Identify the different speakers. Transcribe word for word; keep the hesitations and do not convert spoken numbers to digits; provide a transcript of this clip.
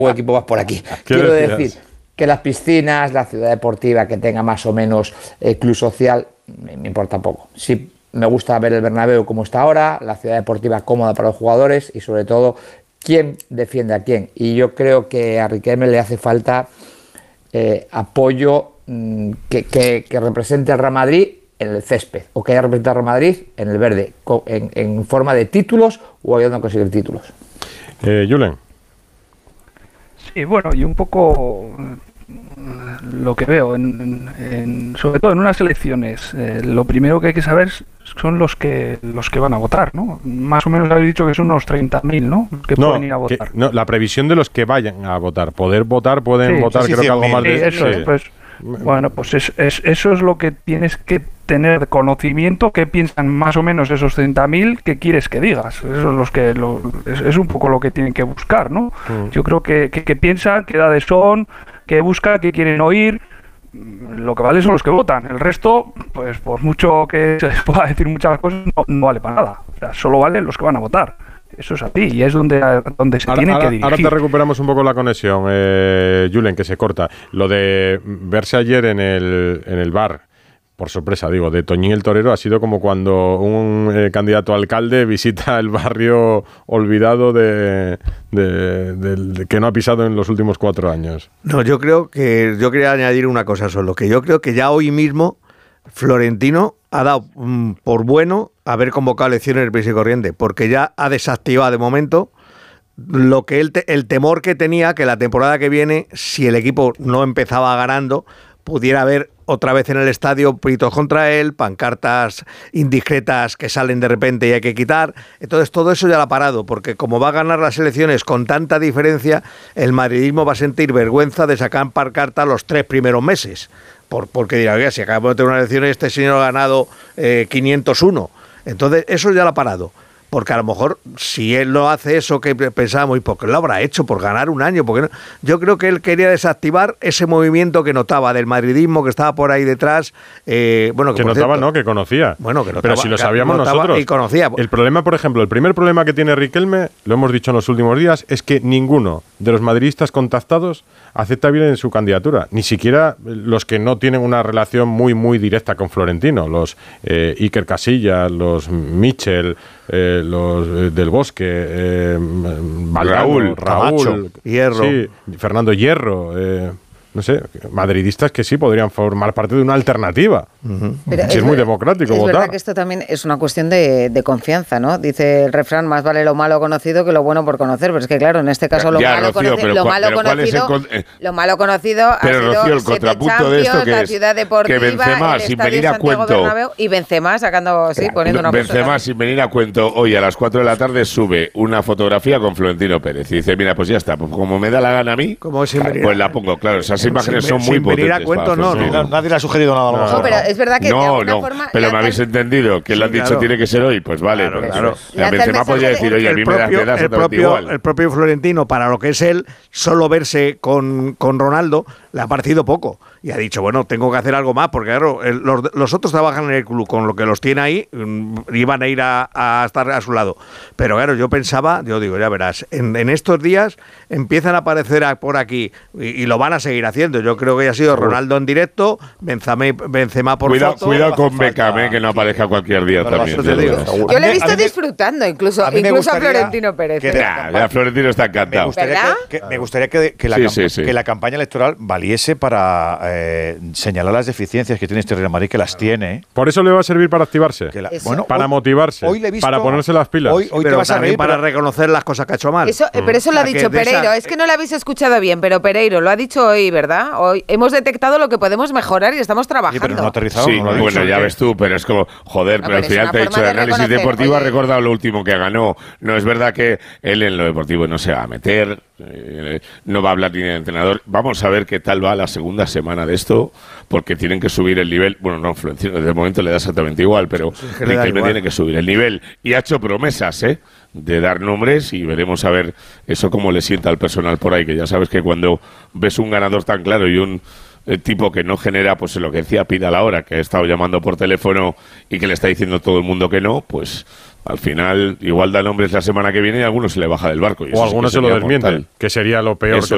Speaker 1: equipo vas por aquí. Quiero
Speaker 2: decías?
Speaker 1: decir que las piscinas, la ciudad deportiva que tenga más o menos eh, club social, me, me importa poco. Sí, me gusta ver el Bernabéu como está ahora, la ciudad deportiva cómoda para los jugadores y sobre todo quién defiende a quién. Y yo creo que a Riquelme le hace falta eh, apoyo mmm, que, que, que represente al Real Madrid en el césped o que haya representado al Real Madrid en el verde, en, en forma de títulos o ayudando a conseguir títulos.
Speaker 2: Eh, Julen.
Speaker 3: Sí, bueno, y un poco lo que veo, en, en, sobre todo en unas elecciones, eh, lo primero que hay que saber son los que los que van a votar, ¿no? Más o menos habéis dicho que son unos treinta mil, ¿no? Los que
Speaker 2: no,
Speaker 3: pueden ir a votar.
Speaker 2: Que, no, la previsión de los que vayan a votar. Poder votar, pueden
Speaker 3: sí,
Speaker 2: votar,
Speaker 3: sí,
Speaker 2: creo
Speaker 3: sí,
Speaker 2: que algo más de...
Speaker 3: Sí, eso
Speaker 2: sí.
Speaker 3: es, pues, bueno, pues es, es, eso es lo que tienes que tener conocimiento, qué piensan más o menos esos treinta mil, qué quieres que digas. Eso es, los que lo, es, es un poco lo que tienen que buscar, ¿no? Mm. Yo creo que, que, que piensan, qué edades son, qué buscan, qué quieren oír. Lo que vale son los que votan. El resto, pues por mucho que se les pueda decir muchas cosas, no, no vale para nada. O sea, solo valen los que van a votar. Eso es así y es donde, donde se
Speaker 2: ahora,
Speaker 3: tiene
Speaker 2: ahora,
Speaker 3: que dirigir.
Speaker 2: Ahora te recuperamos un poco la conexión, eh, Julen, que se corta. Lo de verse ayer en el, en el bar, por sorpresa, digo, de Toñín el Torero, ha sido como cuando un eh, candidato a alcalde visita el barrio olvidado de, de, de, de que no ha pisado en los últimos cuatro años.
Speaker 4: No, yo creo que yo quería añadir una cosa solo, que yo creo que ya hoy mismo Florentino ha dado mm, por bueno haber convocado elecciones del prisa y corriente, porque ya ha desactivado de momento lo que él te, el temor que tenía que la temporada que viene, si el equipo no empezaba ganando, pudiera haber otra vez en el estadio pleitos contra él, pancartas indiscretas que salen de repente y hay que quitar. Entonces todo eso ya lo ha parado, porque como va a ganar las elecciones con tanta diferencia, el madridismo va a sentir vergüenza de sacar pancarta los tres primeros meses. Por, porque dirá, oiga, si acabamos de tener una elección y este señor ha ganado eh, quinientos uno. Entonces eso ya lo ha parado. Porque a lo mejor, si él no hace eso que pensábamos, ¿y por qué lo habrá hecho? Por ganar un año. Porque no? Yo creo que él quería desactivar ese movimiento que notaba del madridismo que estaba por ahí detrás. Eh, bueno,
Speaker 2: que, que notaba, cierto, no, que conocía.
Speaker 4: Bueno, que notaba,
Speaker 2: pero si lo sabíamos nosotros.
Speaker 4: Y conocía.
Speaker 2: El problema, por ejemplo, el primer problema que tiene Riquelme, lo hemos dicho en los últimos días, es que ninguno de los madridistas contactados acepta bien en su candidatura. Ni siquiera los que no tienen una relación muy, muy directa con Florentino. Los eh, Iker Casillas, los Michel... Eh, los eh, del Bosque, eh,
Speaker 5: Raúl,
Speaker 2: Raúl, Raúl
Speaker 4: Hierro,
Speaker 2: sí, Fernando Hierro, eh, no sé, madridistas que sí podrían formar parte de una alternativa. Uh-huh.
Speaker 6: Pero
Speaker 2: si es, es muy democrático
Speaker 6: es
Speaker 2: votar.
Speaker 6: Es verdad que esto también es una cuestión de, de confianza, ¿no? Dice el refrán, más vale lo malo conocido que lo bueno por conocer, pero es que claro, en este caso lo
Speaker 5: ya,
Speaker 6: malo,
Speaker 5: Rocío,
Speaker 6: conoci-
Speaker 5: pero,
Speaker 6: lo malo
Speaker 5: pero
Speaker 6: conocido,
Speaker 5: con, eh,
Speaker 6: lo malo conocido
Speaker 5: pero,
Speaker 6: ha sido
Speaker 5: Rocío, el
Speaker 6: siete
Speaker 5: contrapunto de esto que
Speaker 6: la
Speaker 5: es
Speaker 6: ciudad deportiva,
Speaker 5: que Benzema,
Speaker 6: el
Speaker 5: sin
Speaker 6: estadio
Speaker 5: venir a
Speaker 6: Santiago
Speaker 5: cuento,
Speaker 6: Bernabéu y Benzema sacando, sí, poniendo una
Speaker 5: Benzema sin venir a cuento, hoy a las cuatro de la tarde sube una fotografía con Florentino Pérez y dice, mira, pues ya está, pues como me da la gana a mí, pues la pongo, claro, esas imágenes son muy potentes.
Speaker 4: A cuento, no, no,
Speaker 7: nadie le ha sugerido nada.
Speaker 6: No, no, pero es verdad que
Speaker 5: no,
Speaker 6: de alguna
Speaker 5: no,
Speaker 6: forma
Speaker 5: pero me habéis entendido que sí, le han dicho
Speaker 4: claro.
Speaker 5: tiene que ser hoy, pues vale,
Speaker 4: claro,
Speaker 5: pues,
Speaker 4: claro.
Speaker 5: La Benzema podría decir, oye, a mí me da que das
Speaker 4: el propio,
Speaker 5: igual.
Speaker 4: el propio Florentino, para lo que es él, solo verse con, con Ronaldo le ha parecido poco. Y ha dicho, bueno, tengo que hacer algo más, porque claro, el, los, los otros trabajan en el club, con lo que los tiene ahí, iban a ir a, a estar a su lado. Pero claro, yo pensaba, yo digo, ya verás, en, en estos días empiezan a aparecer a, por aquí, y, y lo van a seguir haciendo. Yo creo que ya ha sido Ronaldo en directo, Benzema, Benzema por
Speaker 5: cuidado,
Speaker 4: foto.
Speaker 5: Cuidado con Beckham, eh, que no aparezca cualquier día
Speaker 4: pero
Speaker 5: también.
Speaker 4: Te digo.
Speaker 6: Yo le he visto disfrutando, incluso a, incluso a Florentino Pérez.
Speaker 5: Que nah, ya Florentino está encantado.
Speaker 7: Me gustaría, que, que, me gustaría que, que, la
Speaker 5: sí,
Speaker 7: camp-
Speaker 5: sí, sí.
Speaker 7: que la campaña electoral valiese para eh, señalar las deficiencias que tiene este Real Madrid, que las tiene.
Speaker 2: Por eso le va a servir para activarse,
Speaker 7: la,
Speaker 2: bueno, para hoy, motivarse, hoy le he visto, para ponerse las pilas.
Speaker 7: Hoy, hoy
Speaker 4: pero
Speaker 7: te vas a reír,
Speaker 4: para
Speaker 7: pero...
Speaker 4: reconocer las cosas que ha hecho mal.
Speaker 6: Eso, mm. Pero eso lo ha dicho Pereiro. Esa... Es que no lo habéis escuchado bien, pero Pereiro lo ha dicho hoy, ¿verdad? Hoy hemos detectado lo que podemos mejorar y estamos trabajando.
Speaker 7: Sí, pero no ha aterrizado.
Speaker 5: Sí,
Speaker 7: no lo ha
Speaker 5: bueno,
Speaker 7: dicho,
Speaker 5: ya
Speaker 7: que...
Speaker 5: ves tú, pero es como, joder, no, pero al final te he dicho, el análisis deportivo ha recordado lo último que ganó. No es verdad que él en lo deportivo no se va a meter, eh, no va a hablar ni de entrenador. Vamos a ver qué tal va la segunda semana de esto, porque tienen que subir el nivel. Bueno, no, Florentino, desde el momento le da exactamente igual, pero sí, Riquelme tiene que subir el nivel. Y ha hecho promesas, ¿eh?, de dar nombres, y veremos a ver eso cómo le sienta al personal por ahí, que ya sabes que cuando ves un ganador tan claro y un eh, tipo que no genera, pues lo que decía Pida a la hora, que ha estado llamando por teléfono y que le está diciendo todo el mundo que no, pues al final igual da nombres la semana que viene y a algunos se le baja del barco. Y
Speaker 2: o algunos se lo desmienten,
Speaker 5: mortal.
Speaker 2: Que sería lo peor.
Speaker 5: Eso